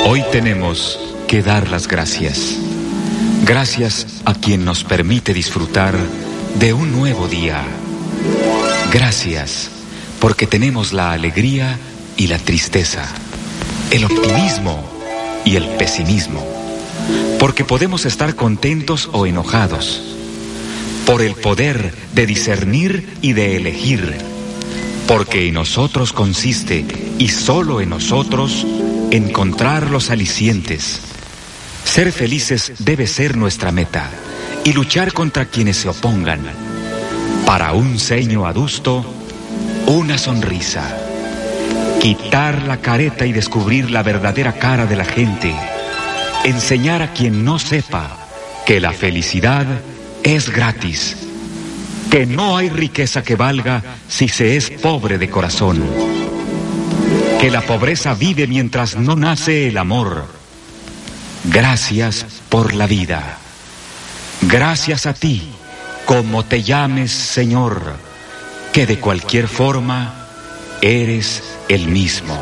Hoy tenemos que dar las gracias. Gracias a quien nos permite disfrutar de un nuevo día. Gracias porque tenemos la alegría y la tristeza, el optimismo y el pesimismo, porque podemos estar contentos o enojados, por el poder de discernir y de elegir, porque en nosotros consiste, y solo en nosotros, encontrar los alicientes. Ser felices debe ser nuestra meta, y luchar contra quienes se opongan. Para un ceño adusto, una sonrisa. Quitar la careta y descubrir la verdadera cara de la gente. Enseñar a quien no sepa que la felicidad es gratis. Que no hay riqueza que valga si se es pobre de corazón. Que la pobreza vive mientras no nace el amor. Gracias por la vida. Gracias a ti, como te llames, Señor, que de cualquier forma eres el mismo.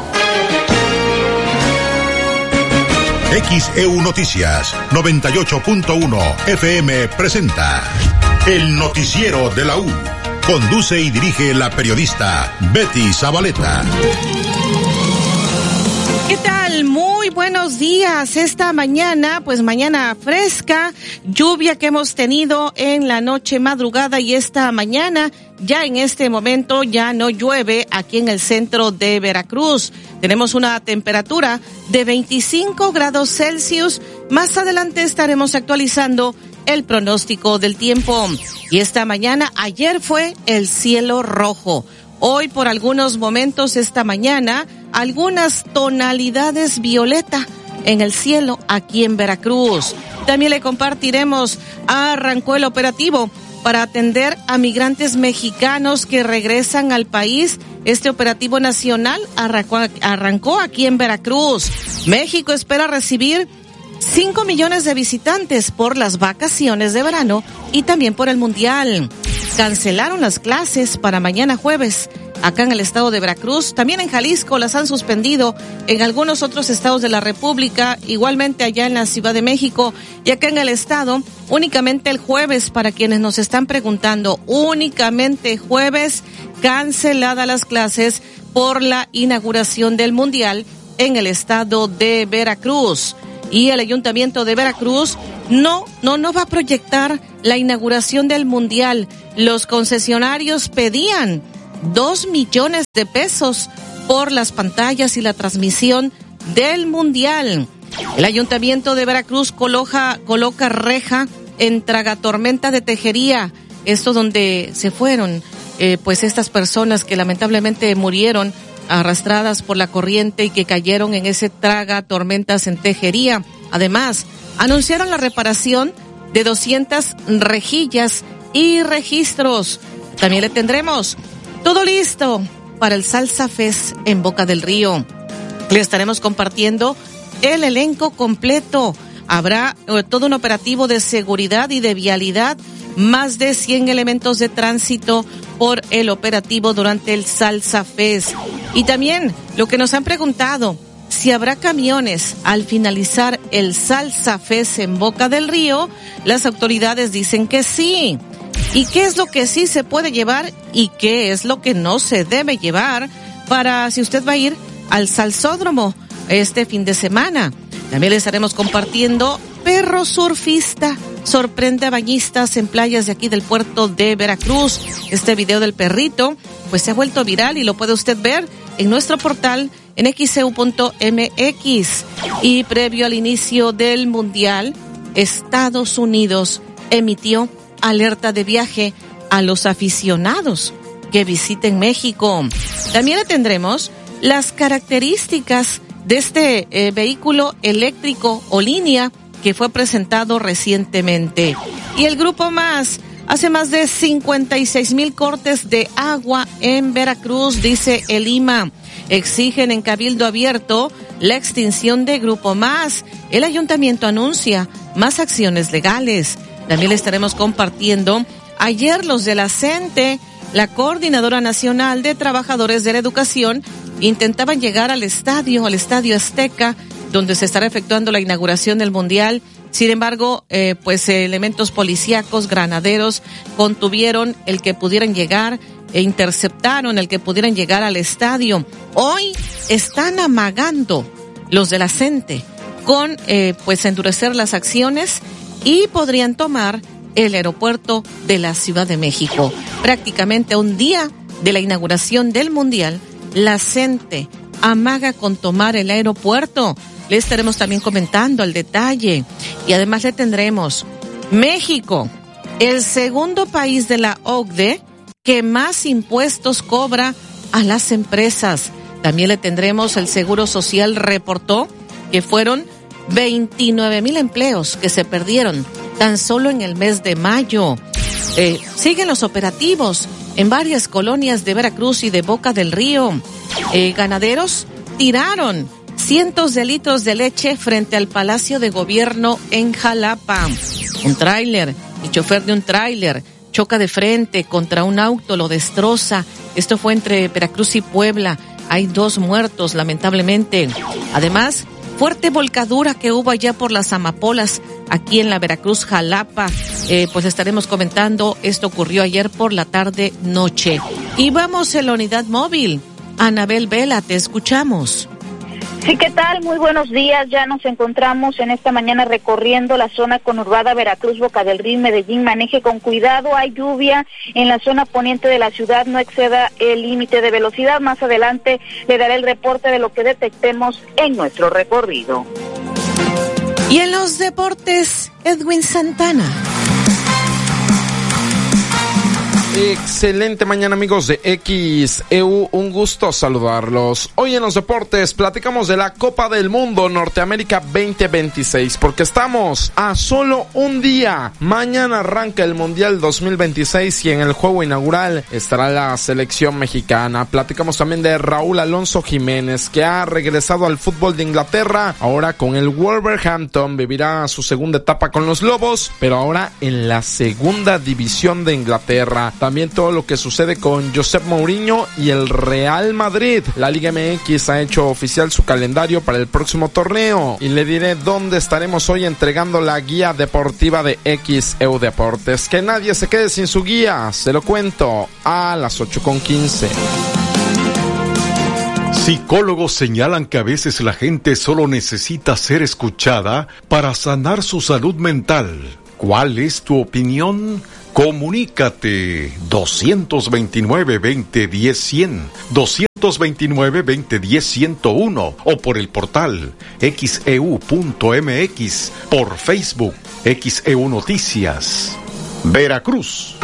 XEU Noticias 98.1 FM presenta El Noticiero de la U. Conduce y dirige la periodista Betty Zabaleta. ¿Qué tal? Muy buenos días. Esta mañana, pues mañana fresca, lluvia que hemos tenido en la noche madrugada y esta mañana, ya en este momento ya no llueve aquí en el centro de Veracruz. Tenemos una temperatura de 25 grados Celsius. Más adelante estaremos actualizando el pronóstico del tiempo. Y esta mañana, ayer fue el cielo rojo. Hoy por algunos momentos esta mañana, algunas tonalidades violeta en el cielo aquí en Veracruz. También le compartiremos, arrancó el operativo para atender a migrantes mexicanos que regresan al país. Este operativo nacional arrancó aquí en Veracruz. México espera recibir 5 millones de visitantes por las vacaciones de verano y también por el Mundial. Cancelaron las clases para mañana jueves acá en el estado de Veracruz. También en Jalisco las han suspendido, en algunos otros estados de la República, igualmente allá en la Ciudad de México y acá en el estado, únicamente el jueves, para quienes nos están preguntando, únicamente jueves canceladas las clases por la inauguración del Mundial en el estado de Veracruz. Y el Ayuntamiento de Veracruz no va a proyectar la inauguración del Mundial. Los concesionarios pedían 2 millones de pesos por las pantallas y la transmisión del Mundial. El Ayuntamiento de Veracruz coloca reja en Tragatormenta de Tejería. Esto donde se fueron pues estas personas que lamentablemente murieron arrastradas por la corriente y que cayeron en ese Tragatormentas en Tejería. Además, anunciaron la reparación de 200 rejillas y registros. También le tendremos todo listo para el Salsa Fest en Boca del Río. Le estaremos compartiendo el elenco completo. Habrá todo un operativo de seguridad y de vialidad, más de 100 elementos de tránsito por el operativo durante el Salsa Fest. Y también lo que nos han preguntado, si habrá camiones al finalizar el Salsa Fest en Boca del Río. Las autoridades dicen que sí. ¿Y qué es lo que sí se puede llevar y qué es lo que no se debe llevar para si usted va a ir al salsódromo este fin de semana? También le estaremos compartiendo perro surfista sorprende a bañistas en playas de aquí del puerto de Veracruz. Este video del perrito pues se ha vuelto viral y lo puede usted ver en nuestro portal en xeu.mx. Y previo al inicio del Mundial, Estados Unidos emitió alerta de viaje a los aficionados que visiten México. También le tendremos las características de este vehículo eléctrico o línea que fue presentado recientemente. Y el Grupo Más hace más de 56,000 cortes de agua en Veracruz, dice el IMA. Exigen en Cabildo Abierto la extinción de Grupo Más. El ayuntamiento anuncia más acciones legales. También le estaremos compartiendo ayer los de la CENTE, la Coordinadora Nacional de Trabajadores de la Educación, intentaban llegar al estadio Azteca donde se estará efectuando la inauguración del Mundial. Sin embargo, pues elementos policíacos, granaderos, contuvieron el que pudieran llegar e interceptaron el que pudieran llegar al estadio. Hoy están amagando los de la CENTE con pues endurecer las acciones y podrían tomar el aeropuerto de la Ciudad de México. Prácticamente a un día de la inauguración del Mundial, la CENTE amaga con tomar el aeropuerto. Le estaremos también comentando el detalle y además le tendremos México, el segundo país de la OCDE que más impuestos cobra a las empresas. También le tendremos el Seguro Social reportó que fueron 29,000 empleos que se perdieron tan solo en el mes de mayo. Siguen los operativos en varias colonias de Veracruz y de Boca del Río. Ganaderos tiraron cientos de litros de leche frente al Palacio de Gobierno en Jalapa. Un tráiler, el chofer de un tráiler choca de frente contra un auto, lo destroza. Esto fue entre Veracruz y Puebla. Hay 2 muertos, lamentablemente. Además, fuerte volcadura que hubo allá por las Amapolas, aquí en la Veracruz Jalapa. Pues estaremos comentando, esto ocurrió ayer por la tarde-noche. Y vamos en la unidad móvil. Anabel Vela, te escuchamos. Sí, ¿qué tal? Muy buenos días. Ya nos encontramos en esta mañana recorriendo la zona conurbada Veracruz, Boca del Río, Medellín. Maneje con cuidado, hay lluvia en la zona poniente de la ciudad, no exceda el límite de velocidad. Más adelante le daré el reporte de lo que detectemos en nuestro recorrido. Y en los deportes, Edwin Santana. Excelente mañana, amigos de XEU, un gusto saludarlos. Hoy en los deportes platicamos de la Copa del Mundo Norteamérica 2026, porque estamos a solo un día. Mañana arranca el Mundial 2026 y en el juego inaugural estará la selección mexicana. Platicamos también de Raúl Alonso Jiménez, que ha regresado al fútbol de Inglaterra, ahora con el Wolverhampton, vivirá su segunda etapa con los Lobos, pero ahora en la segunda división de Inglaterra. También todo lo que sucede con Josep Mourinho y el Real Madrid. La Liga MX ha hecho oficial su calendario para el próximo torneo y le diré dónde estaremos hoy entregando la guía deportiva de XEU Deportes. Que nadie se quede sin su guía, se lo cuento a las 8:15. Psicólogos señalan que a veces la gente solo necesita ser escuchada para sanar su salud mental. ¿Cuál es tu opinión? Comunícate 229-2010-100, 229-2010-101 o por el portal xeu.mx, por Facebook XEU Noticias. Veracruz.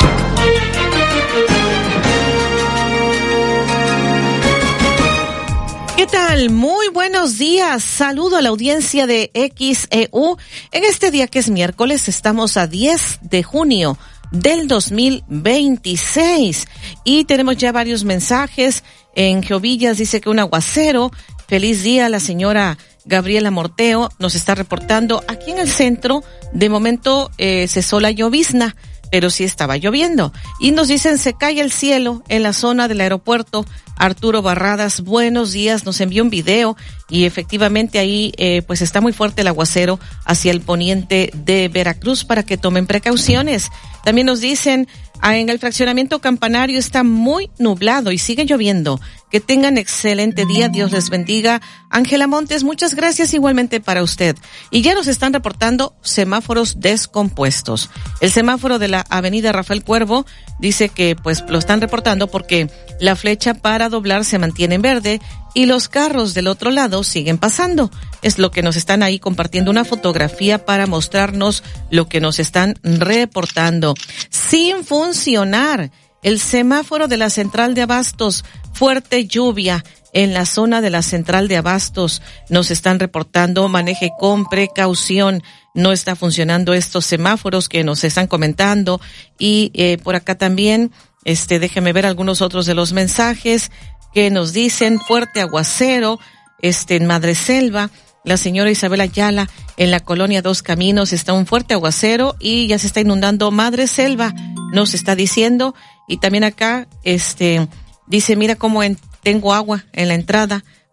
¿Qué tal? Muy buenos días. Saludo a la audiencia de XEU. En este día que es miércoles, estamos a 10 de junio del 2026 y tenemos ya varios mensajes. En Geovillas dice que un aguacero. Feliz día, la señora Gabriela Morteo nos está reportando. Aquí en el centro, de momento cesó la llovizna, pero sí estaba lloviendo. Y nos dicen, se cae el cielo en la zona del aeropuerto. Arturo Barradas, buenos días, nos envió un video y efectivamente ahí pues está muy fuerte el aguacero hacia el poniente de Veracruz para que tomen precauciones. También nos dicen, en el fraccionamiento Campanario está muy nublado y sigue lloviendo. Que tengan excelente día, Dios les bendiga. Ángela Montes, muchas gracias igualmente para usted. Y ya nos están reportando semáforos descompuestos. El semáforo de la avenida Rafael Cuervo dice que pues lo están reportando porque la flecha para doblar se mantiene en verde y los carros del otro lado siguen pasando. Es lo que nos están ahí compartiendo, una fotografía para mostrarnos lo que nos están reportando. Sin funcionar el semáforo de la central de Abastos, fuerte lluvia en la zona de la central de Abastos, nos están reportando, maneje con precaución, no está funcionando estos semáforos que nos están comentando. Y por acá también, déjeme ver algunos otros de los mensajes que nos dicen, fuerte aguacero, en Madreselva. La señora Isabel Ayala, en la colonia Dos Caminos, está un fuerte aguacero y ya se está inundando Madreselva, nos está diciendo. Y también acá, dice, mira cómo tengo agua en la entrada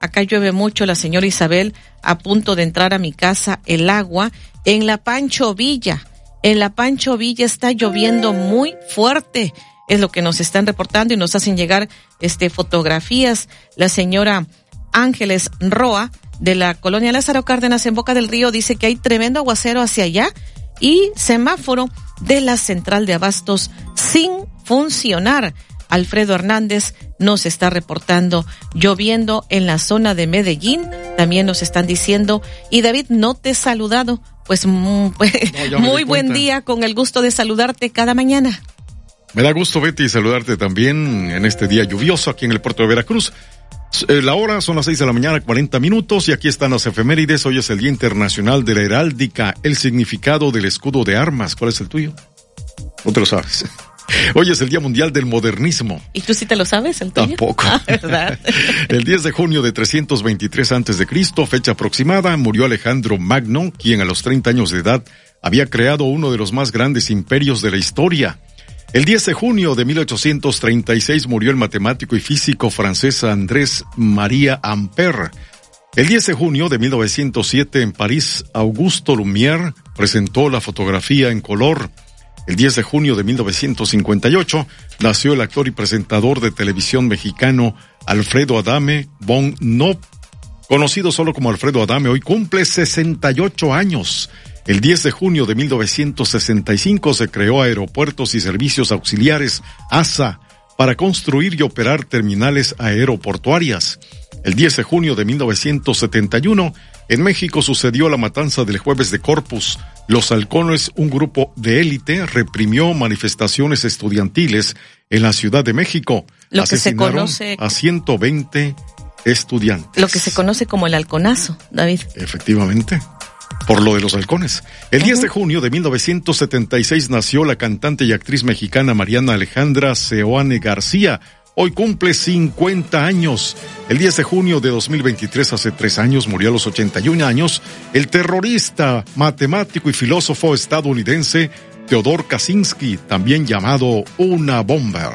acá llueve mucho, la señora Isabel, a punto de entrar a mi casa el agua en la Pancho Villa. En la Pancho Villa está lloviendo muy fuerte, es lo que nos están reportando y nos hacen llegar fotografías. La señora Ángeles Roa de la colonia Lázaro Cárdenas en Boca del Río dice que hay tremendo aguacero hacia allá y semáforo de la central de abastos sin funcionar. Alfredo Hernández nos está reportando lloviendo en la zona de Medellín, también nos están diciendo, y David, no te he saludado, pues muy buen día, con el gusto de saludarte cada mañana. Me da gusto, Betty, saludarte también en este día lluvioso aquí en el puerto de Veracruz. La hora son las 6 de la mañana, 40 minutos, y aquí están las efemérides. Hoy es el Día Internacional de la Heráldica, el significado del escudo de armas. ¿Cuál es el tuyo? No te lo sabes. Hoy es el Día Mundial del Modernismo. ¿Y tú sí te lo sabes, el tuyo? Tampoco. ¿Verdad? El 10 de junio de 323 a.C., fecha aproximada, murió Alejandro Magno, quien a los 30 años de edad había creado uno de los más grandes imperios de la historia. El 10 de junio de 1836 murió el matemático y físico francés Andrés María Ampère. El 10 de junio de 1907 en París, Augusto Lumière presentó la fotografía en color. El 10 de junio de 1958 nació el actor y presentador de televisión mexicano Alfredo Adame von Nob, conocido solo como Alfredo Adame. Hoy cumple 68 años. El 10 de junio de 1965 se creó Aeropuertos y Servicios Auxiliares, ASA, para construir y operar terminales aeroportuarias. El 10 de junio de 1971, en México sucedió la matanza del Jueves de Corpus. Los Halcones, un grupo de élite, reprimió manifestaciones estudiantiles en la Ciudad de México. Lo que se asesinaron conoce a 120 estudiantes. Lo que se conoce como el halconazo, David. Efectivamente, por lo de los halcones. El 10 de junio de 1976 nació la cantante y actriz mexicana Mariana Alejandra Seoane García. Hoy cumple 50 años. El 10 de junio de 2023, hace 3 años, murió a los 81 años, el terrorista, matemático y filósofo estadounidense Theodore Kaczynski, también llamado Una Bomber.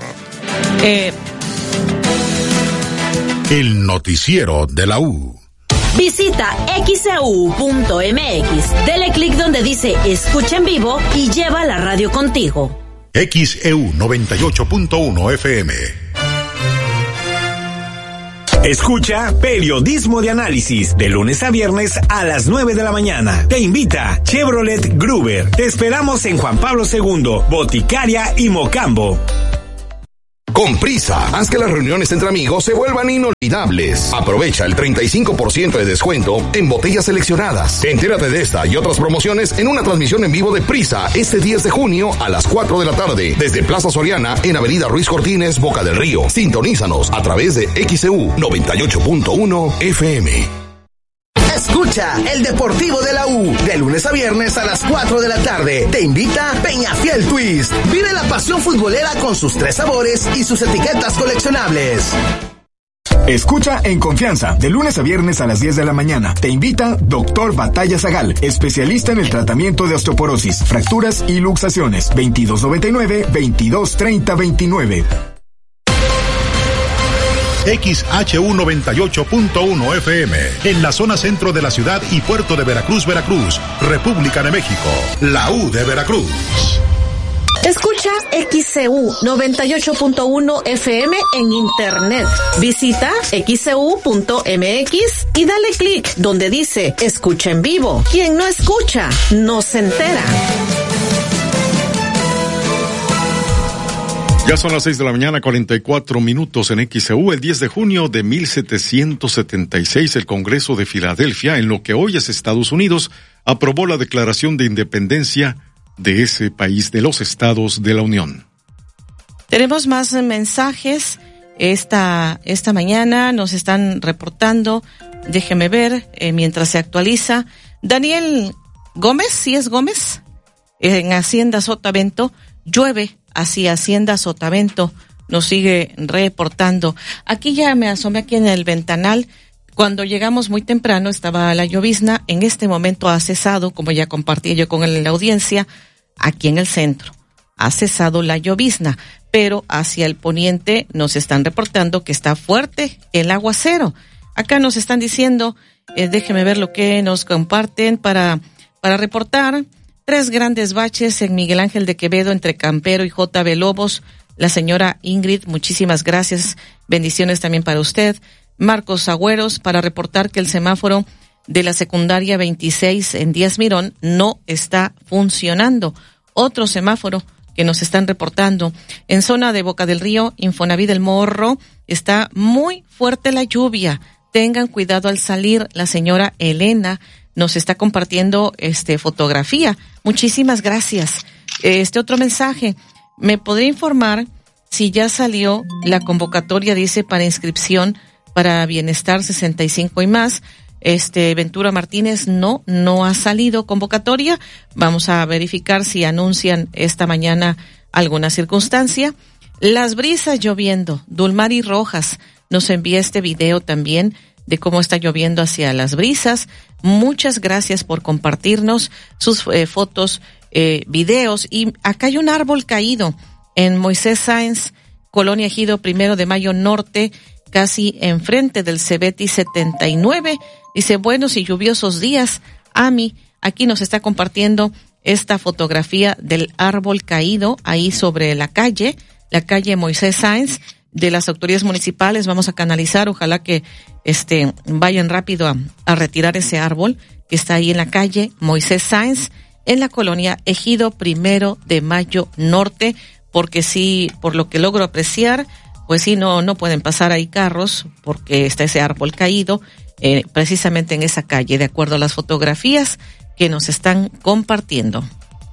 El noticiero de la U. Visita xeu.mx, dele clic donde dice Escucha en vivo y lleva la radio contigo. XEU 98.1 FM. Escucha Periodismo de Análisis de lunes a viernes a las 9 de la mañana. Te invita Chevrolet Gruber. Te esperamos en Juan Pablo II, Boticaria y Mocambo. Con Prisa, haz que las reuniones entre amigos se vuelvan inolvidables. Aprovecha el 35% de descuento en botellas seleccionadas. Entérate de esta y otras promociones en una transmisión en vivo de Prisa este 10 de junio a las 4 de la tarde desde Plaza Soriana en Avenida Ruiz Cortines, Boca del Río. Sintonízanos a través de XEU 98.1 FM. Escucha el Deportivo de la U, de lunes a viernes a las 4 de la tarde. Te invita Peñafiel Twist. Vive la pasión futbolera con sus 3 sabores y sus etiquetas coleccionables. Escucha En Confianza, de lunes a viernes a las 10 de la mañana. Te invita Dr. Batalla Zagal, especialista en el tratamiento de osteoporosis, fracturas y luxaciones. 2299-223029. XHU 98.1 FM, en la zona centro de la ciudad y puerto de Veracruz, Veracruz, República de México, la U de Veracruz. Escucha XCU 98.1 FM en internet. Visita xcu.mx y dale clic donde dice Escucha en vivo. Quien no escucha, no se entera. Ya son las 6 de la mañana, 44 minutos en XEU. El 10 de junio de 1776, el Congreso de Filadelfia, en lo que hoy es Estados Unidos, aprobó la Declaración de Independencia de ese país, de los Estados de la Unión. Tenemos más mensajes. Esta mañana nos están reportando, déjeme ver, mientras se actualiza. Daniel Gómez, ¿sí es Gómez? En Hacienda Sotavento, llueve hacia Hacienda Sotavento, nos sigue reportando. Aquí ya me asomé aquí en el ventanal. Cuando llegamos muy temprano estaba la llovizna. En este momento ha cesado, como ya compartí yo con la audiencia, aquí en el centro. Ha cesado la llovizna, pero hacia el poniente nos están reportando que está fuerte el aguacero. Acá nos están diciendo, déjeme ver lo que nos comparten para reportar 3 grandes baches en Miguel Ángel de Quevedo entre Campero y JB Lobos. La señora Ingrid, muchísimas gracias. Bendiciones también para usted. Marcos Agüeros, para reportar que el semáforo de la secundaria 26 en Díaz Mirón no está funcionando. Otro semáforo que nos están reportando. En zona de Boca del Río, Infonavit del Morro, está muy fuerte la lluvia. Tengan cuidado al salir. La señora Elena nos está compartiendo fotografía. Muchísimas gracias. Otro mensaje. ¿Me podría informar si ya salió la convocatoria, dice, para inscripción para Bienestar 65 y más? Ventura Martínez, no ha salido convocatoria. Vamos a verificar si anuncian esta mañana alguna circunstancia. Las brisas lloviendo. Dulmari Rojas nos envía este video también de cómo está lloviendo hacia las brisas. Muchas gracias por compartirnos sus fotos, videos. Y acá hay un árbol caído en Moisés Sáenz, Colonia Ejido, 1 de Mayo Norte, casi enfrente del Cebeti 79. Dice, buenos y lluviosos días. Ami, aquí nos está compartiendo esta fotografía del árbol caído ahí sobre la calle Moisés Sáenz, de las autoridades municipales. Vamos a canalizar, ojalá que vayan rápido a retirar ese árbol que está ahí en la calle Moisés Sáenz, en la colonia Ejido 1 de Mayo Norte, porque sí, por lo que logro apreciar, pues sí, no pueden pasar ahí carros porque está ese árbol caído precisamente en esa calle, de acuerdo a las fotografías que nos están compartiendo.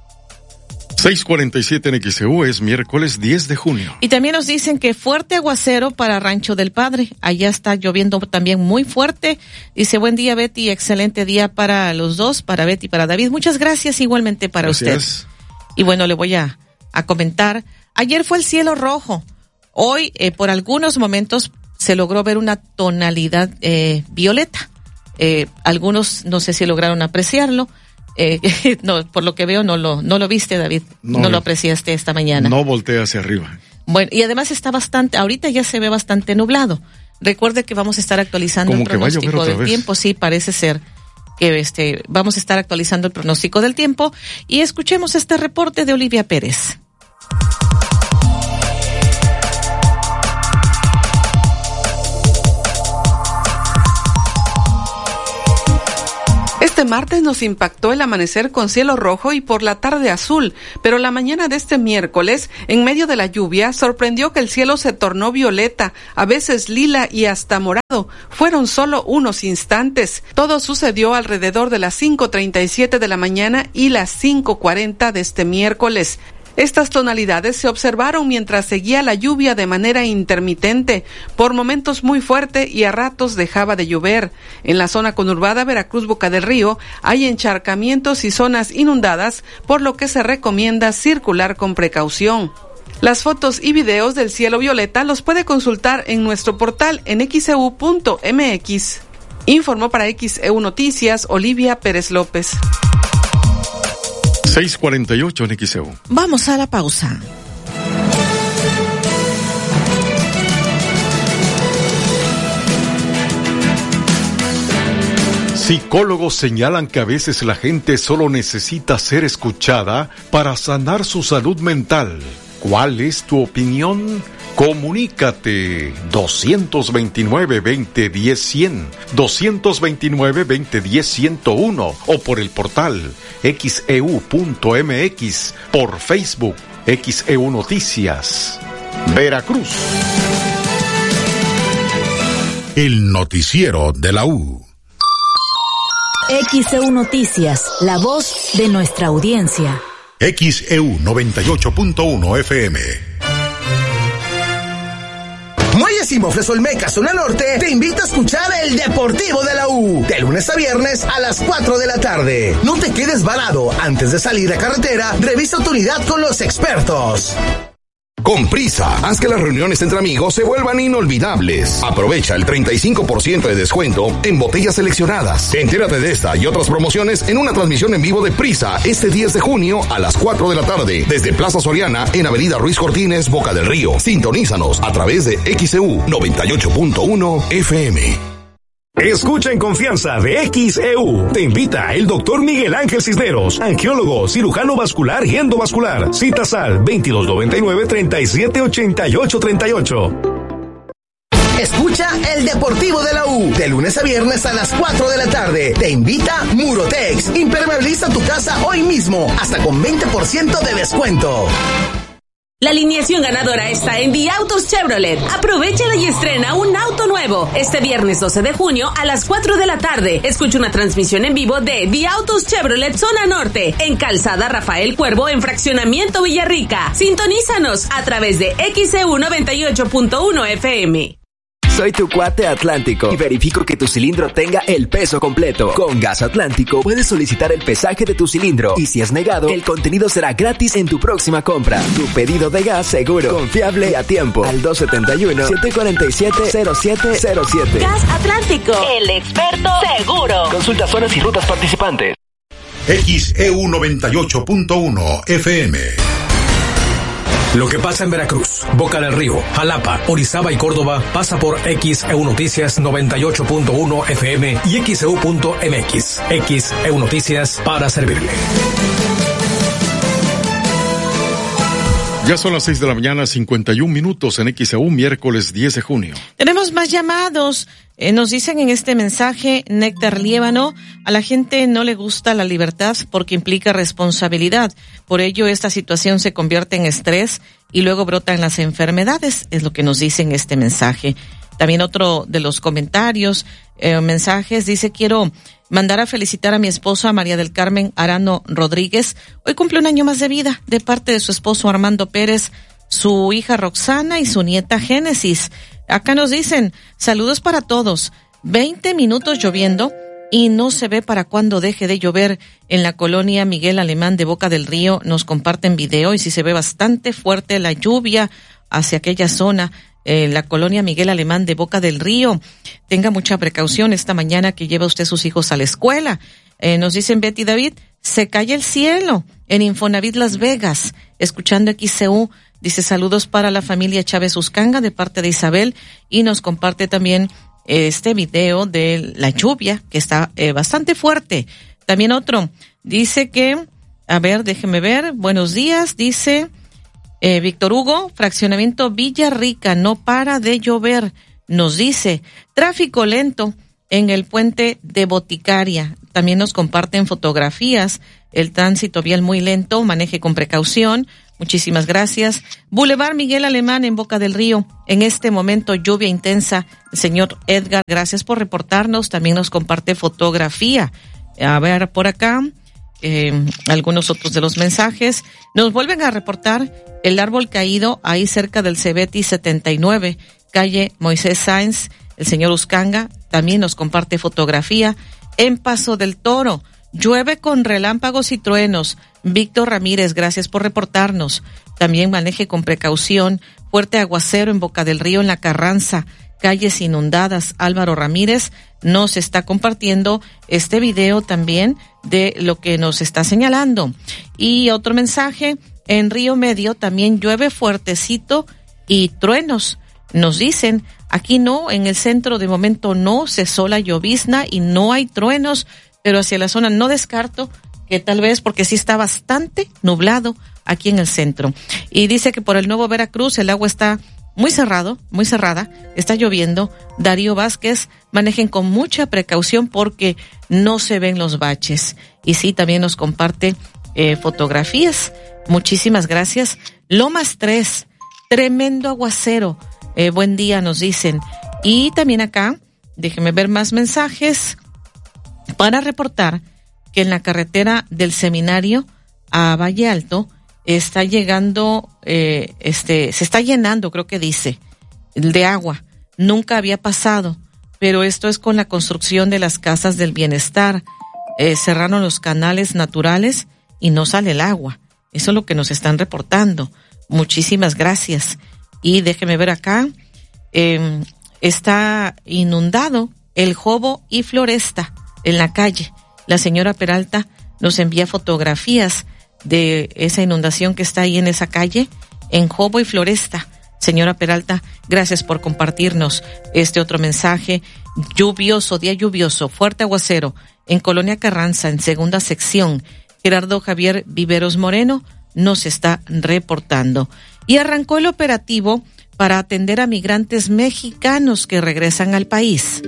6:47 en XEU, es miércoles 10 de junio. Y también nos dicen que fuerte aguacero para Rancho del Padre. Allá está lloviendo también muy fuerte. Dice, buen día, Betty, excelente día para los dos, para Betty y para David. Muchas gracias, igualmente para usted. Y bueno, le voy a comentar. Ayer fue el cielo rojo. Hoy, por algunos momentos, se logró ver una tonalidad violeta. Algunos, no sé si lograron apreciarlo. No, por lo que veo, no lo viste, David. No lo apreciaste esta mañana. No voltea hacia arriba. Bueno, y además está ahorita ya se ve bastante nublado. Recuerde que vamos a estar actualizando el pronóstico del tiempo. Sí, parece ser que vamos a estar actualizando el pronóstico del tiempo. Y escuchemos este reporte de Olivia Pérez. Este martes nos impactó el amanecer con cielo rojo y por la tarde azul, pero la mañana de este miércoles, en medio de la lluvia, sorprendió que el cielo se tornó violeta, a veces lila y hasta morado. Fueron solo unos instantes. Todo sucedió alrededor de las 5:37 de la mañana y las 5:40 de este miércoles. Estas tonalidades se observaron mientras seguía la lluvia de manera intermitente, por momentos muy fuerte y a ratos dejaba de llover. En la zona conurbada Veracruz-Boca del Río hay encharcamientos y zonas inundadas, por lo que se recomienda circular con precaución. Las fotos y videos del cielo violeta los puede consultar en nuestro portal en xeu.mx. Informó para XEU Noticias Olivia Pérez López. 6:48 en XEU. Vamos a la pausa. Psicólogos señalan que a veces la gente solo necesita ser escuchada para sanar su salud mental. ¿Cuál es tu opinión? Comunícate 229-2010-100, 229-2010-101 o por el portal xeu.mx, por Facebook XEU Noticias, Veracruz. El noticiero de la U. XEU Noticias, la voz de nuestra audiencia. XEU 98.1 FM. Muelles y Mofles Olmeca, zona norte, te invita a escuchar el Deportivo de la U, de lunes a viernes a las 4 de la tarde. No te quedes varado. Antes de salir a carretera, revisa tu unidad con los expertos. Con Prisa, haz que las reuniones entre amigos se vuelvan inolvidables. Aprovecha el 35% de descuento en botellas seleccionadas. Entérate de esta y otras promociones en una transmisión en vivo de Prisa este 10 de junio a las 4 de la tarde desde Plaza Soriana en Avenida Ruiz Cortines, Boca del Río. Sintonízanos a través de XEU 98.1 FM. Escucha en confianza de XEU. Te invita el doctor Miguel Ángel Cisneros, angiólogo, cirujano vascular y endovascular. Citas al 2299-378838. Escucha el Deportivo de la U, de lunes a viernes a las 4 de la tarde. Te invita Murotex. Impermeabiliza tu casa hoy mismo, hasta con 20% de descuento. La alineación ganadora está en The Autos Chevrolet. Aprovechala y estrena un auto nuevo. Este viernes 12 de junio a las 4 de la tarde. Escucha una transmisión en vivo de The Autos Chevrolet Zona Norte, en Calzada Rafael Cuervo, en Fraccionamiento Villarrica. Sintonízanos a través de XEU 98.1 FM. Soy tu cuate Atlántico y verifico que tu cilindro tenga el peso completo. Con Gas Atlántico puedes solicitar el pesaje de tu cilindro y si es negado, el contenido será gratis en tu próxima compra. Tu pedido de gas seguro, confiable y a tiempo. Al 271-747-0707. Gas Atlántico, el experto seguro. Consulta zonas y rutas participantes. XEU 98.1 FM. Lo que pasa en Veracruz, Boca del Río, Jalapa, Orizaba y Córdoba pasa por XEU Noticias 98.1 FM y XEU.mx. XEU Noticias para servirle. Ya son las 6 de la mañana, 51 minutos en XEU, miércoles 10 de junio. Tenemos más llamados. Nos dicen en este mensaje, Néctar Liébano, a la gente no le gusta la libertad porque implica responsabilidad. Por ello, esta situación se convierte en estrés y luego brotan las enfermedades, es lo que nos dice en este mensaje. También otro de los comentarios, mensajes, dice, quiero mandar a felicitar a mi esposa María del Carmen Arano Rodríguez. Hoy cumple un año más de vida de parte de su esposo Armando Pérez, su hija Roxana y su nieta Génesis. Acá nos dicen, saludos para todos. 20 minutos lloviendo y no se ve para cuándo deje de llover en la colonia Miguel Alemán de Boca del Río. Nos comparten video y sí se ve bastante fuerte la lluvia hacia aquella zona, la colonia Miguel Alemán de Boca del Río. Tenga mucha precaución esta mañana que lleva usted sus hijos a la escuela. Nos dicen Betty David, se cae el cielo en Infonavit Las Vegas, escuchando XEU. Dice saludos para la familia Chávez Uscanga de parte de Isabel y nos comparte también este video de la lluvia que está bastante fuerte. También otro dice que, a ver, déjeme ver, buenos días, dice Víctor Hugo, fraccionamiento Villarrica, no para de llover, nos dice, tráfico lento en el puente de Boticaria. También nos comparten fotografías, el tránsito vial muy lento, maneje con precaución. Muchísimas gracias. Boulevard Miguel Alemán en Boca del Río. En este momento lluvia intensa. El señor Edgar, gracias por reportarnos. También nos comparte fotografía. A ver, por acá, algunos otros de los mensajes. Nos vuelven a reportar el árbol caído ahí cerca del Cebeti 79, calle Moisés Sáenz. El señor Uscanga también nos comparte fotografía. En Paso del Toro, llueve con relámpagos y truenos. Víctor Ramírez, gracias por reportarnos. También maneje con precaución. Fuerte aguacero en Boca del Río, en La Carranza. Calles inundadas. Álvaro Ramírez nos está compartiendo este video también de lo que nos está señalando. Y otro mensaje, en Río Medio también llueve fuertecito y truenos. Nos dicen, aquí no, en el centro de momento no, cesó la llovizna y no hay truenos, pero hacia la zona no descarto que tal vez porque sí está bastante nublado aquí en el centro. Y dice que por el Nuevo Veracruz el agua está muy cerrada, está lloviendo. Darío Vázquez, manejen con mucha precaución porque no se ven los baches. Y sí, también nos comparte fotografías. Muchísimas gracias. Lomas 3, tremendo aguacero. Buen día, nos dicen. Y también acá, déjenme ver más mensajes para reportar que en la carretera del Seminario a Valle Alto está llegando, se está llenando, creo que dice, de agua. Nunca había pasado, pero esto es con la construcción de las casas del bienestar. Cerraron los canales naturales y no sale el agua. Eso es lo que nos están reportando. Muchísimas gracias. Y déjeme ver acá, está inundado el Jobo y Floresta en la calle. La señora Peralta nos envía fotografías de esa inundación que está ahí en esa calle, en Jobo y Floresta. Señora Peralta, gracias por compartirnos este otro mensaje. día lluvioso, fuerte aguacero en Colonia Carranza, en segunda sección. Gerardo Javier Viveros Moreno nos está reportando. Y arrancó el operativo para atender a migrantes mexicanos que regresan al país.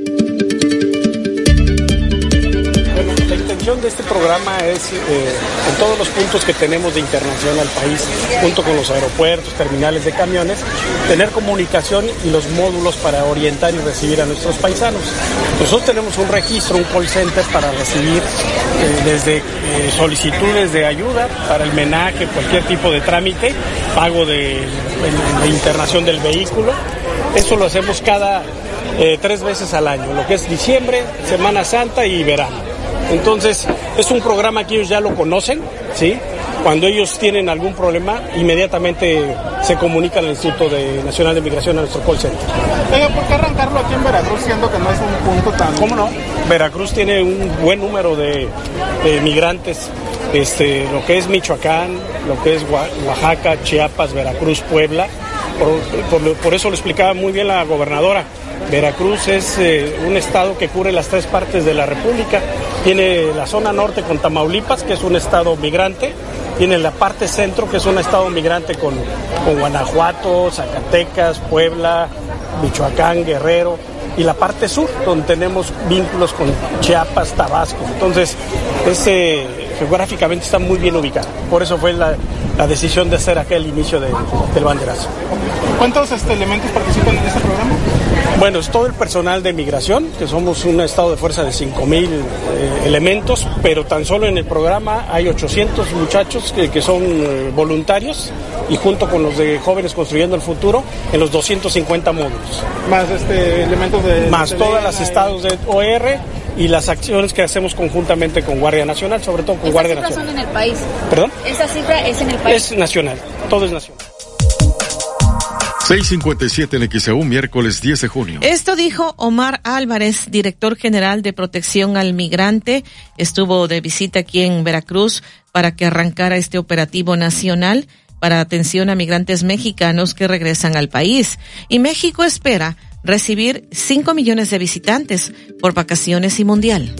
La intención de este programa es, en todos los puntos que tenemos de internación al país, junto con los aeropuertos, terminales de camiones, tener comunicación y los módulos para orientar y recibir a nuestros paisanos. Nosotros tenemos un registro, un call center para recibir desde solicitudes de ayuda para el menaje, cualquier tipo de trámite, pago de internación del vehículo. Eso lo hacemos cada 3 veces al año, lo que es diciembre, Semana Santa y verano. Entonces, es un programa que ellos ya lo conocen, ¿sí? Cuando ellos tienen algún problema, inmediatamente se comunican al Instituto Nacional de Migración, a nuestro call center. ¿Por qué arrancarlo aquí en Veracruz, siendo que no es un punto tan...? ¿Cómo no? Veracruz tiene un buen número de migrantes, lo que es Michoacán, lo que es Oaxaca, Chiapas, Veracruz, Puebla. Por eso lo explicaba muy bien la gobernadora. Veracruz es un estado que cubre las 3 partes de la República. Tiene la zona norte con Tamaulipas, que es un estado migrante. Tiene la parte centro, que es un estado migrante con Guanajuato, Zacatecas, Puebla, Michoacán, Guerrero. Y la parte sur, donde tenemos vínculos con Chiapas, Tabasco. Entonces, geográficamente está muy bien ubicado. Por eso fue la decisión de hacer aquel inicio del banderazo. ¿Cuántos elementos participan en este programa? Bueno, es todo el personal de migración, que somos un estado de fuerza de 5,000 elementos, pero tan solo en el programa hay 800 muchachos que son voluntarios, y junto con los de Jóvenes Construyendo el Futuro, en los 250 módulos. Más elementos de... Más todas las estados de OR y las acciones que hacemos conjuntamente con Guardia Nacional, sobre todo con Guardia Nacional. ¿Esa cifra son en el país? ¿Perdón? ¿Esa cifra es en el país? Es nacional, todo es nacional. 6:57 en XEU, miércoles 10 de junio. Esto dijo Omar Álvarez, director general de Protección al Migrante. Estuvo de visita aquí en Veracruz para que arrancara este operativo nacional para atención a migrantes mexicanos que regresan al país. Y México espera recibir 5 millones de visitantes por vacaciones y mundial.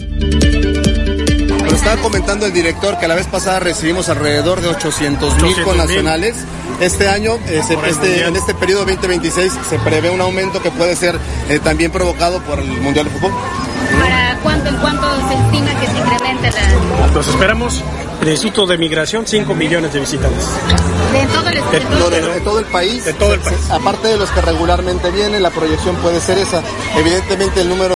Lo estaba comentando el director que la vez pasada recibimos alrededor de 800,000 connacionales. Este año, en este periodo 2026, se prevé un aumento que puede ser también provocado por el Mundial de Fútbol. ¿Para cuánto, en cuánto se estima que se incremente la...? Nos esperamos, el Instituto de Migración, 5 millones de visitantes. ¿De todo el estado? De todo el país. De todo el país. Aparte de los que regularmente vienen, la proyección puede ser esa. Evidentemente el número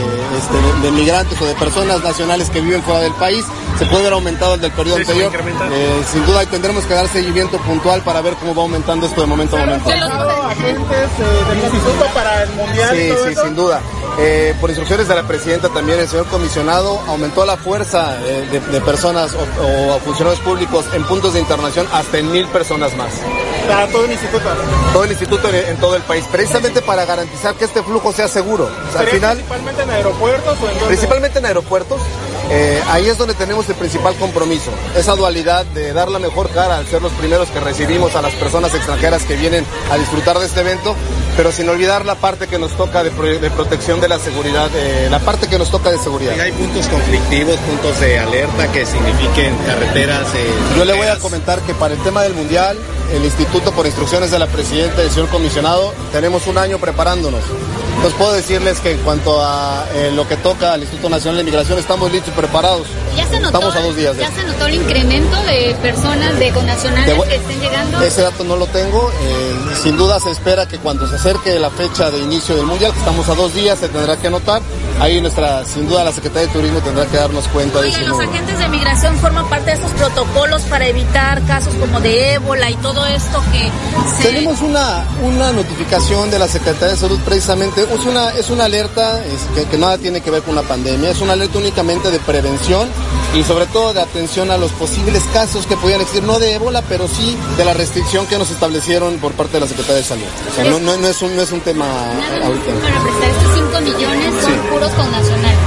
de migrantes o de personas nacionales que viven fuera del país se puede ver aumentado el del periodo anterior. Sin duda tendremos que dar seguimiento puntual para ver cómo va aumentando esto de momento a momento. ¿Agentes del instituto para el mundial? Sí, sin duda. Por instrucciones de la presidenta también, el señor comisionado aumentó la fuerza de personas o funcionarios públicos en puntos de internación hasta en 1,000 personas más. ¿Para todo el instituto? Todo el instituto en todo el país, precisamente para garantizar que este flujo sea seguro. O sea, al final, ¿principalmente en aeropuertos o en dónde? Principalmente en aeropuertos. Ahí es donde tenemos el principal compromiso, esa dualidad de dar la mejor cara al ser los primeros que recibimos a las personas extranjeras que vienen a disfrutar de este evento, pero sin olvidar la parte que nos toca de protección de la seguridad, la parte que nos toca de seguridad. ¿Y hay puntos conflictivos, puntos de alerta que signifiquen carreteras? Yo le voy a comentar que para el tema del Mundial, el instituto, por instrucciones de la presidenta y del señor comisionado, tenemos un año preparándonos. Entonces puedo decirles que en cuanto a lo que toca al Instituto Nacional de Migración, estamos listos y preparados. Estamos a 2 días. ¿Ya se notó el incremento de personas de connacionales que estén llegando? Ese dato no lo tengo. Sin duda se espera que cuando se acerque la fecha de inicio del Mundial, que estamos a 2 días, se tendrá que anotar. Ahí sin duda la Secretaría de Turismo tendrá que darnos cuenta de eso. ¿Los agentes de migración forman parte de estos protocolos para evitar casos como de ébola y todo esto que Tenemos una notificación de la Secretaría de Salud precisamente. Es una alerta que nada tiene que ver con la pandemia. Es una alerta únicamente de prevención y sobre todo de atención a los posibles casos que podían existir, no de ébola, pero sí de la restricción que nos establecieron por parte de la Secretaría de Salud. O sea, no es un tema ahorita. Para prestar estos 5 millones son puros connacionales.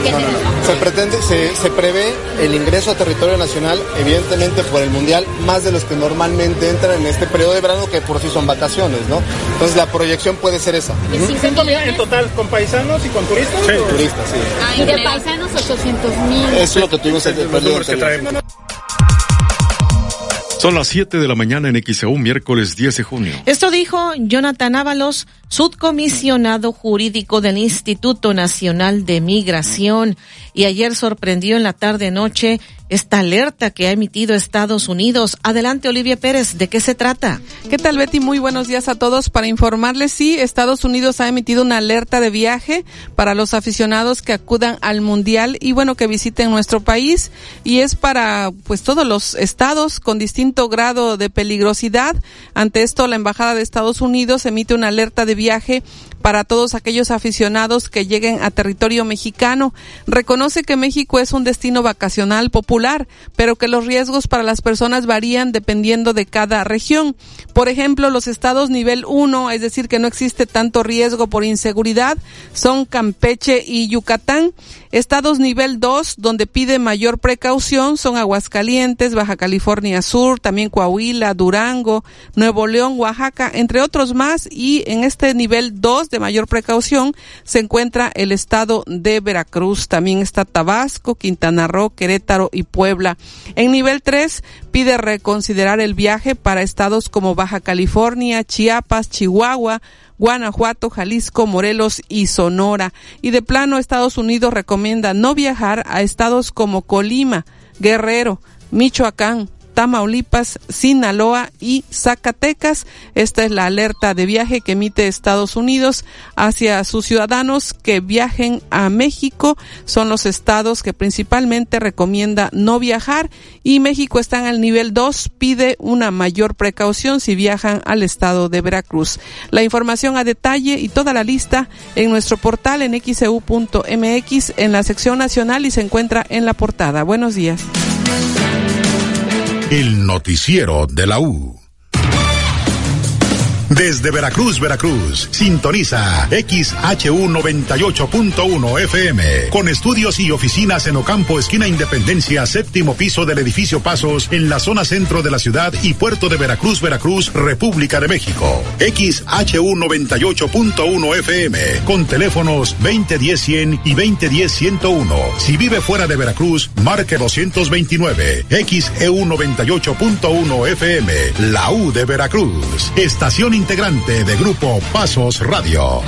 No. Se prevé el ingreso a territorio nacional, evidentemente por el Mundial, más de los que normalmente entran en este periodo de verano, que por sí son vacaciones, ¿no? Entonces la proyección puede ser esa. ¿5 millones en total, con paisanos y con turistas? Sí, turistas, sí. Y de paisanos 800,000. Eso es lo que tuvimos en el números que traemos. Son las 7 de la mañana en XEU, miércoles 10 de junio. Esto dijo Jonathan Ábalos, subcomisionado jurídico del Instituto Nacional de Migración, y ayer sorprendió en la tarde-noche esta alerta que ha emitido Estados Unidos. Adelante, Olivia Pérez, ¿de qué se trata? ¿Qué tal, Betty? Muy buenos días a todos. Para informarles, sí, Estados Unidos ha emitido una alerta de viaje para los aficionados que acudan al Mundial y, bueno, que visiten nuestro país, y es para, pues, todos los estados con distinto grado de peligrosidad. Ante esto, la Embajada de Estados Unidos emite una alerta de viaje para todos aquellos aficionados que lleguen a territorio mexicano. Reconoce que México es un destino vacacional popular, pero que los riesgos para las personas varían dependiendo de cada región. Por ejemplo, los estados nivel 1, es decir, que no existe tanto riesgo por inseguridad, son Campeche y Yucatán. Estados nivel 2, donde pide mayor precaución, son Aguascalientes, Baja California Sur, también Coahuila, Durango, Nuevo León, Oaxaca, entre otros más. Y en este nivel 2 de mayor precaución se encuentra el estado de Veracruz. También está Tabasco, Quintana Roo, Querétaro y Puebla. En nivel 3 pide reconsiderar el viaje para estados como Baja California, Chiapas, Chihuahua, Guanajuato, Jalisco, Morelos y Sonora. Y de plano, Estados Unidos recomienda no viajar a estados como Colima, Guerrero, Michoacán, Tamaulipas, Sinaloa y Zacatecas. Esta es la alerta de viaje que emite Estados Unidos hacia sus ciudadanos que viajen a México. Son los estados que principalmente recomienda no viajar, y México está en el nivel 2, pide una mayor precaución si viajan al estado de Veracruz. La información a detalle y toda la lista en nuestro portal en xeu.mx en la sección nacional y se encuentra en la portada. Buenos días. El noticiero de la U. Desde Veracruz, sintoniza XHU 98.1 FM, con estudios y oficinas en Ocampo, esquina Independencia, séptimo piso del edificio Pasos, en la zona centro de la ciudad y puerto de Veracruz, República de México. XHU 98.1 FM, con teléfonos 2010-100 y 2010-101. Si vive fuera de Veracruz, marque 229. XEU 98.1 FM, la U de Veracruz. Estación integrante de Grupo Pasos Radio.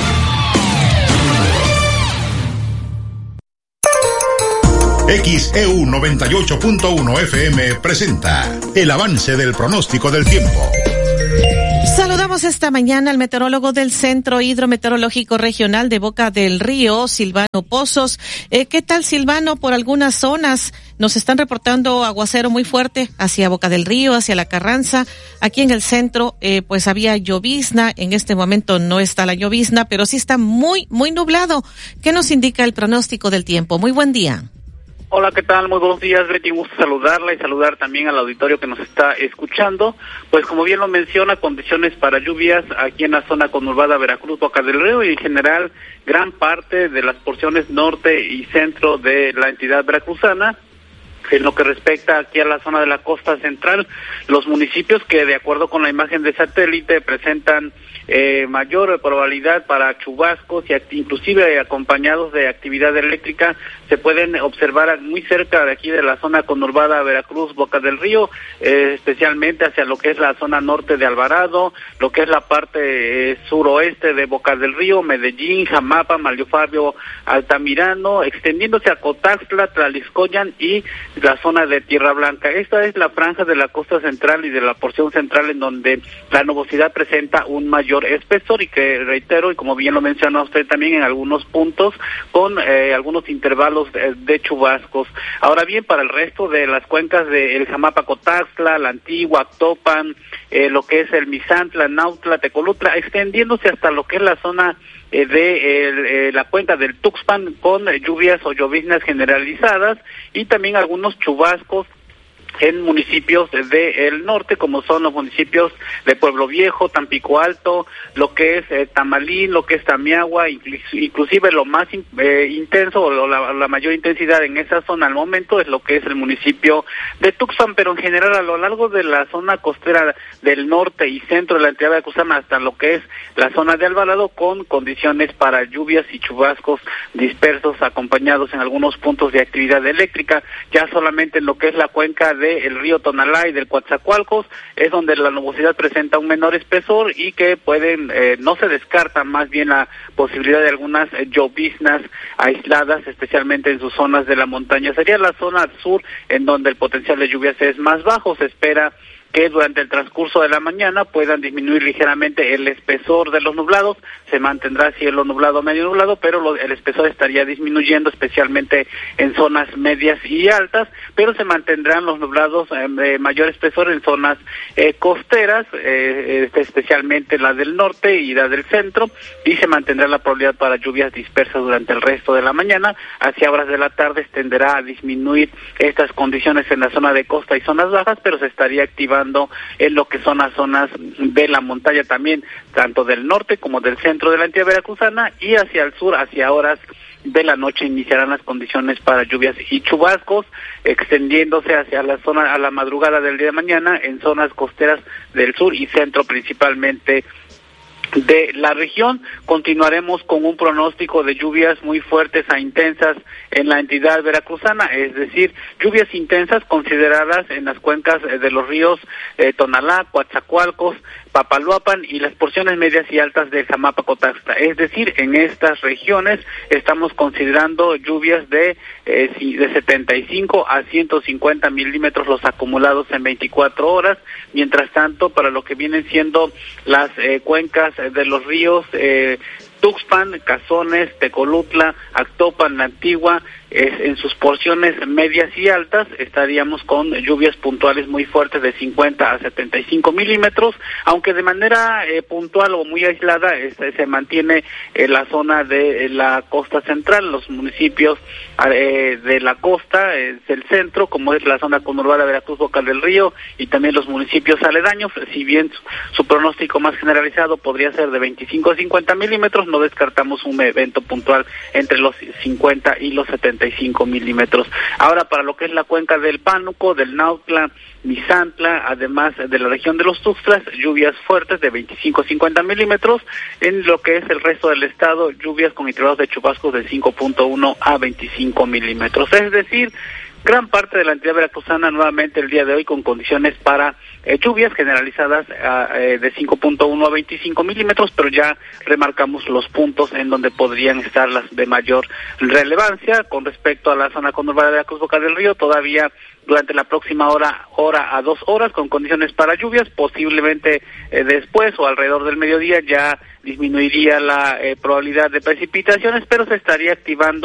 XEU 98.1 FM presenta el avance del pronóstico del tiempo. Saludamos esta mañana al meteorólogo del Centro Hidrometeorológico Regional de Boca del Río, Silvano Pozos. ¿Qué tal, Silvano? Por algunas zonas nos están reportando aguacero muy fuerte hacia Boca del Río, hacia La Carranza. Aquí en el centro, pues había llovizna. En este momento no está la llovizna, pero sí está muy nublado. ¿Qué nos indica el pronóstico del tiempo? Muy buen día. Hola, ¿qué tal? Muy buenos días, Betty. Un gusto saludarla y saludar también al auditorio que nos está escuchando. Pues como bien lo menciona, condiciones para lluvias aquí en la zona conurbada Veracruz, Boca del Río y en general gran parte de las porciones norte y centro de la entidad veracruzana. En lo que respecta aquí a la zona de la costa central, los municipios que de acuerdo con la imagen de satélite presentan mayor probabilidad para chubascos y inclusive acompañados de actividad eléctrica se pueden observar muy cerca de aquí de la zona conurbada Veracruz, Boca del Río, especialmente hacia lo que es la zona norte de Alvarado, lo que es la parte suroeste de Boca del Río, Medellín, Jamapa, Mario Fabio, Altamirano, extendiéndose a Cotaxtla, Tlalixcoyan y la zona de Tierra Blanca. Esta es la franja de la costa central y de la porción central en donde la nubosidad presenta un mayor espesor y que reitero, y como bien lo menciona usted también, en algunos puntos con algunos intervalos de chubascos. Ahora bien, para el resto de las cuencas de el Jamapa, Cotaxtla, la Antigua, Actopan, lo que es el Misantla, Nautla, Tecolutla, extendiéndose hasta lo que es la zona de la cuenca del Tuxpan con lluvias o lloviznas generalizadas y también algunos chubascos en municipios del norte, como son los municipios de Pueblo Viejo, Tampico Alto, lo que es Tamalín, lo que es Tamiagua, inclusive lo más intenso o la mayor intensidad en esa zona al momento es lo que es el municipio de Tuxpan, pero en general a lo largo de la zona costera del norte y centro de la entidad veracruzana hasta lo que es la zona de Alvarado, con condiciones para lluvias y chubascos dispersos acompañados en algunos puntos de actividad eléctrica. Ya solamente en lo que es la cuenca del río Tonalá y del Coatzacoalcos es donde la nubosidad presenta un menor espesor y que no se descarta más bien la posibilidad de algunas lloviznas aisladas, especialmente en sus zonas de la montaña. Sería la zona sur en donde el potencial de lluvias es más bajo. Se espera que durante el transcurso de la mañana puedan disminuir ligeramente el espesor de los nublados. Se mantendrá cielo nublado, medio nublado, pero el espesor estaría disminuyendo, especialmente en zonas medias y altas, pero se mantendrán los nublados de mayor espesor en zonas costeras, especialmente la del norte y la del centro, y se mantendrá la probabilidad para lluvias dispersas durante el resto de la mañana. Hacia horas de la tarde tenderá a disminuir estas condiciones en la zona de costa y zonas bajas, pero se estaría activando en lo que son las zonas de la montaña también, tanto del norte como del centro de la entidad veracruzana, y hacia el sur, hacia horas de la noche iniciarán las condiciones para lluvias y chubascos, extendiéndose hacia la zona a la madrugada del día de mañana en zonas costeras del sur y centro principalmente de la región. Continuaremos con un pronóstico de lluvias muy fuertes a intensas en la entidad veracruzana, es decir, lluvias intensas consideradas en las cuencas de los ríos Tonalá, Coatzacoalcos, Papaloapan y las porciones medias y altas de Jamapa-Cotaxtla. Es decir, en estas regiones estamos considerando lluvias de 75 a 150 milímetros los acumulados en 24 horas. Mientras tanto, para lo que vienen siendo las cuencas de los ríos Tuxpan, Cazones, Tecolutla, Actopan, La Antigua, en sus porciones medias y altas estaríamos con lluvias puntuales muy fuertes de 50 a 75 milímetros, aunque de manera puntual o muy aislada se mantiene la zona de la costa central, los municipios de la costa, del centro, como es la zona conurbada Veracruz, Boca del Río, y también los municipios aledaños. Si bien su pronóstico más generalizado podría ser de 25 a 50 milímetros, no descartamos un evento puntual entre los 50 y los 75 milímetros. Ahora, para lo que es la cuenca del Pánuco, del Nautla, Misantla, además de la región de los Tuxtlas, lluvias fuertes de 25 a 50 milímetros. En lo que es el resto del estado, lluvias con intervalos de chubascos de 5.1 a 25 milímetros. Es decir, gran parte de la entidad veracruzana nuevamente el día de hoy con condiciones para lluvias generalizadas de 5.1 a 25 milímetros, pero ya remarcamos los puntos en donde podrían estar las de mayor relevancia. Con respecto a la zona conurbada de Veracruz, Boca del Río, todavía durante la próxima hora a 2 horas con condiciones para lluvias, posiblemente después o alrededor del mediodía ya disminuiría la probabilidad de precipitaciones, pero se estaría activando